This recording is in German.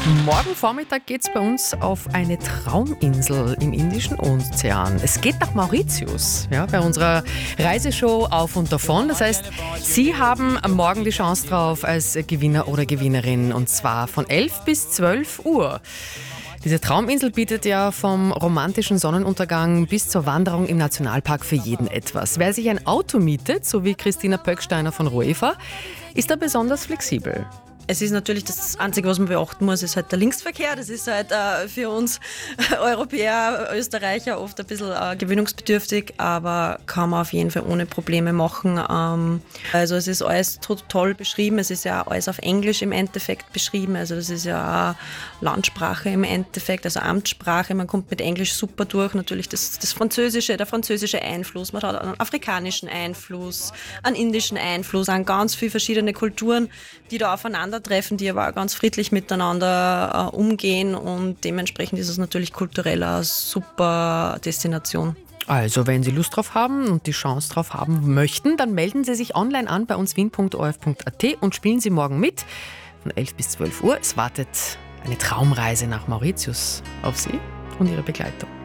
Morgen Vormittag geht es bei uns auf eine Trauminsel im Indischen Ozean. Es geht nach Mauritius, ja, bei unserer Reiseshow Auf und Davon. Das heißt, Sie haben morgen die Chance drauf als Gewinner oder Gewinnerin, und zwar von 11 bis 12 Uhr. Diese Trauminsel bietet ja vom romantischen Sonnenuntergang bis zur Wanderung im Nationalpark für jeden etwas. Wer sich ein Auto mietet, so wie Christina Pöcksteiner von Roefa, ist da besonders flexibel. Es ist natürlich das Einzige, was man beachten muss, ist halt der Linksverkehr. Das ist halt für uns Europäer, Österreicher oft ein bisschen gewöhnungsbedürftig, aber kann man auf jeden Fall ohne Probleme machen. Also es ist alles toll beschrieben. Es ist ja alles auf Englisch im Endeffekt beschrieben. Also das ist ja auch Landsprache im Endeffekt, also Amtssprache. Man kommt mit Englisch super durch. Natürlich der französische Einfluss. Man hat einen afrikanischen Einfluss, einen indischen Einfluss, an ganz viele verschiedene Kulturen, die da aufeinandertreffen, die aber auch ganz friedlich miteinander umgehen, und dementsprechend ist es natürlich kulturell eine super Destination. Also, wenn Sie Lust drauf haben und die Chance drauf haben möchten, dann melden Sie sich online an bei uns wien.orf.at und spielen Sie morgen mit von 11 bis 12 Uhr. Es wartet eine Traumreise nach Mauritius auf Sie und Ihre Begleitung.